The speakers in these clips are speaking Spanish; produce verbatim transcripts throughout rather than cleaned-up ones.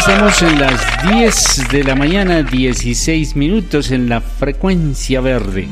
estamos en las diez de la mañana, dieciséis minutos en la frecuencia verde.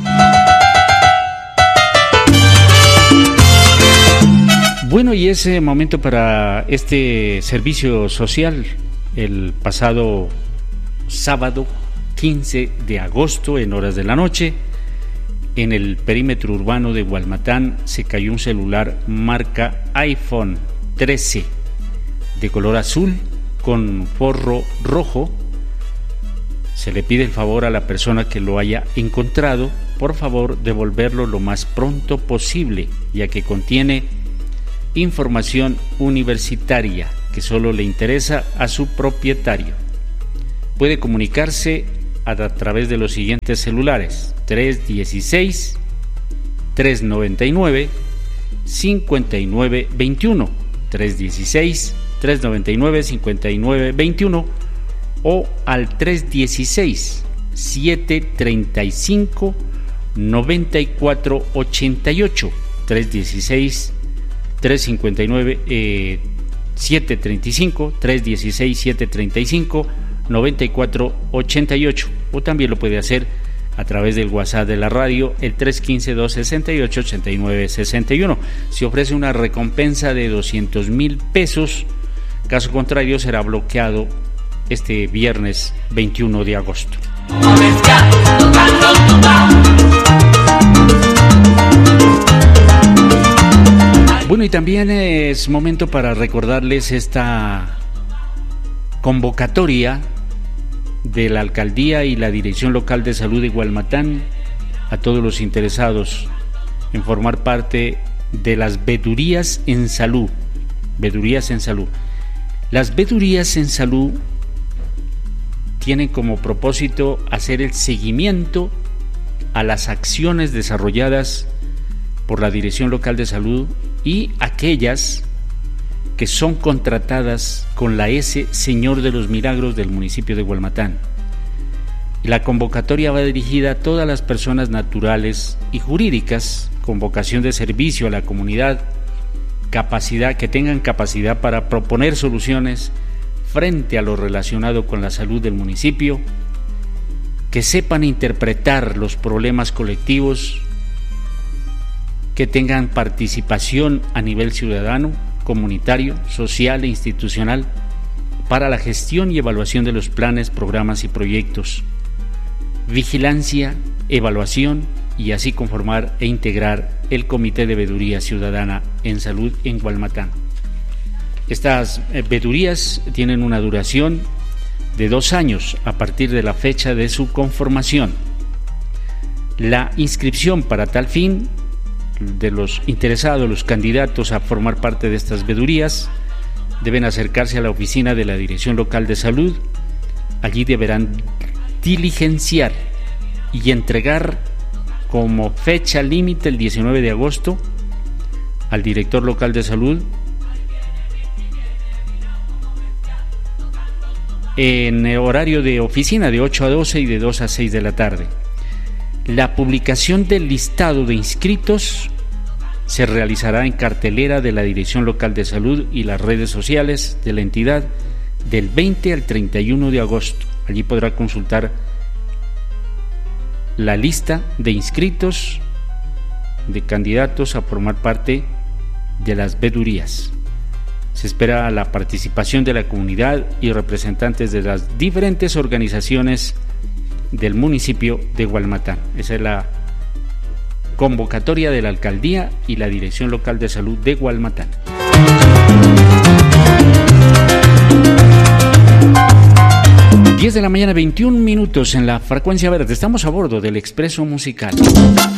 Bueno, y ese momento para este servicio social. El pasado sábado quince de agosto, en horas de la noche, en el perímetro urbano de Gualmatán se cayó un celular marca iPhone trece de color azul con forro rojo. Se le pide el favor a la persona que lo haya encontrado, por favor, devolverlo lo más pronto posible, ya que contiene información universitaria que solo le interesa a su propietario. Puede comunicarse a, a través de los siguientes celulares: tres dieciséis, tres noventa y nueve, cincuenta y nueve veintiuno, tres dieciséis, tres noventa y nueve, cincuenta y nueve veintiuno, o al tres dieciséis, siete treinta y cinco, noventa y cuatro ochenta y ocho, tres dieciséis, tres cincuenta y nueve, eh, siete treinta y cinco, tres dieciséis, siete treinta y cinco, noventa y cuatro ochenta y ocho, o también lo puede hacer a través del WhatsApp de la radio, el tres uno cinco, dos seis ocho, ocho nueve seis uno. Se ofrece una recompensa de doscientos mil pesos, caso contrario será bloqueado este viernes veintiuno de agosto. Bueno, y también es momento para recordarles esta convocatoria de la Alcaldía y la Dirección Local de Salud de Gualmatán a todos los interesados en formar parte de las vedurías en salud. Vedurías en salud. Las vedurías en salud tienen como propósito hacer el seguimiento a las acciones desarrolladas por la Dirección Local de Salud y aquellas que son contratadas con la S Señor de los Milagros del municipio de Gualmatán. La convocatoria va dirigida a todas las personas naturales y jurídicas con vocación de servicio a la comunidad, capacidad que tengan capacidad para proponer soluciones frente a lo relacionado con la salud del municipio, que sepan interpretar los problemas colectivos, que tengan participación a nivel ciudadano, comunitario, social e institucional para la gestión y evaluación de los planes, programas y proyectos, vigilancia, evaluación y así conformar e integrar el Comité de Veeduría Ciudadana en Salud en Gualmatán. Estas veedurías tienen una duración de dos años a partir de la fecha de su conformación. La inscripción para tal fin de los interesados, los candidatos a formar parte de estas veedurías, deben acercarse a la oficina de la Dirección Local de Salud. Allí deberán diligenciar y entregar como fecha límite el diecinueve de agosto al director local de salud en el horario de oficina de ocho a doce y de dos a seis de la tarde. La publicación del listado de inscritos se realizará en cartelera de la Dirección Local de Salud y las redes sociales de la entidad del veinte al treinta y uno de agosto. Allí podrá consultar la lista de inscritos de candidatos a formar parte de las veedurías. Se espera la participación de la comunidad y representantes de las diferentes organizaciones del municipio de Gualmatán. Esa es la convocatoria de la Alcaldía y la Dirección Local de Salud de Gualmatán. diez de la mañana, veintiún minutos en la frecuencia verde. Estamos a bordo del Expreso Musical.